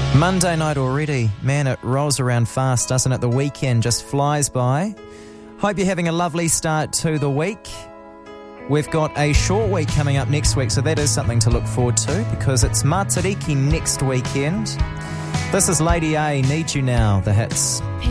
Monday night already. Man, it rolls around fast, doesn't it? The weekend just flies by. Hope you're having a lovely start to the week. We've got a short week coming up next week, so that is something to look forward to because it's Matariki next weekend. This is Lady A, Need You Now, the hits.